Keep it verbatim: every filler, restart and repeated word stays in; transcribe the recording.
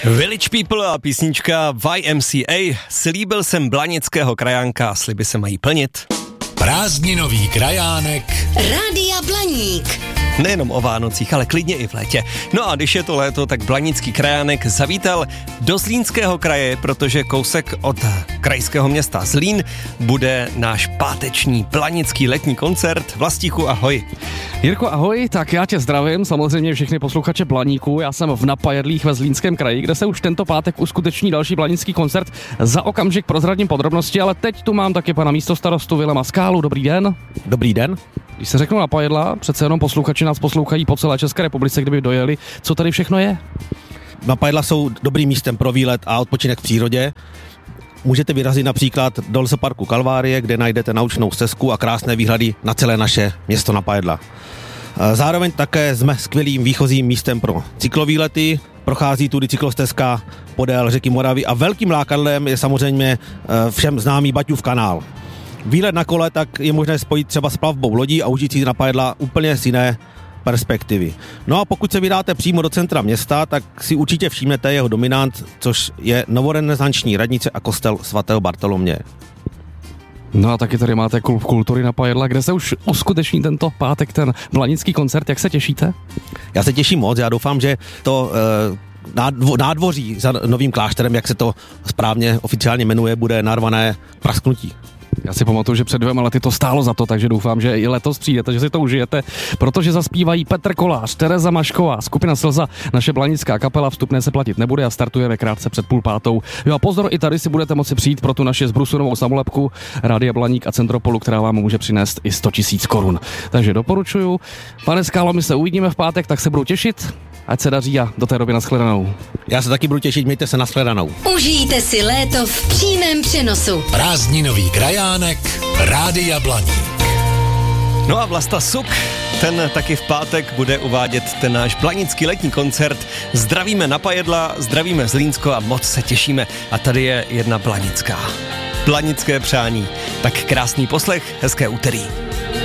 Village People a písnička Y M C A. Slíbil jsem blanického krajánka, sliby se mají plnit. Prázdninový krajánek Rádia Blaník. Nejenom o Vánocích, ale klidně i v létě. No a když je to léto, tak blanický krajánek zavítal do Zlínského kraje, protože kousek od krajského města Zlín bude náš páteční blanický letní koncert. Vlastíku, ahoj. Jirko, ahoj, tak já tě zdravím, samozřejmě všechny posluchače Blaníku. Já jsem v Napajedlích ve Zlínském kraji, kde se už tento pátek uskuteční další blanický koncert. Za okamžik prozradím podrobnosti, ale teď tu mám taky pana místostarostu Vilema Skálu. Dobrý den. Dobrý den. Když se řeknu Napajedla, přece jenom posluchači nás poslouchají po celé České republice, kdyby dojeli. Co tady všechno je? Napajedla jsou dobrým místem pro výlet a odpočinek v přírodě. Můžete vyrazit například do lesoparku Kalvárie, kde najdete naučnou stezku a krásné výhledy na celé naše město Napajedla. Zároveň také jsme skvělým výchozím místem pro cyklovýlety. Prochází tudy cyklostezka podél řeky Moravy a velkým lákadlem je samozřejmě všem známý Baťův kanál. Výlet na kole tak je možné spojit třeba s plavbou lodí a užít si Napajedla úplně z jiné perspektivy. No a pokud se vydáte přímo do centra města, tak si určitě všimnete jeho dominant, což je novorenesanční radnice a kostel svatého Bartoloměje. No a taky tady máte klub kultury Napajedla, kde se už uskuteční tento pátek ten blanický koncert. Jak se těšíte? Já se těším moc, já doufám, že to e, nádvoří za novým klášterem, jak se to správně oficiálně jmenuje, bude narvané prasknutí. Já si pamatuju, že před dvěma lety to stálo za to, takže doufám, že i letos přijdete, že si to užijete, protože zaspívají Petr Kolář, Tereza Mašková, skupina Slza, naše blanická kapela, vstupné se platit nebude a startujeme krátce před půl pátou. Jo a pozor, i tady si budete moci přijít pro tu naši zbrusunovou samolepku Rádia Blaník a Centropolu, která vám může přinést i sto tisíc korun. Takže doporučuju. Pane Skálo, my se uvidíme v pátek, tak se budu těšit. Ať se daří a do té doby nashledanou. Já se taky budu těšit, mějte se, nashledanou. Užijte si léto v přímém přenosu. Prázdninový krajánek Rádia Blaník. No a Vlasta Suk, ten taky v pátek bude uvádět ten náš blanický letní koncert. Zdravíme Napajedla, zdravíme Zlínsko a moc se těšíme. A tady je jedna blanická. Blanické přání. Tak krásný poslech, hezké úterý.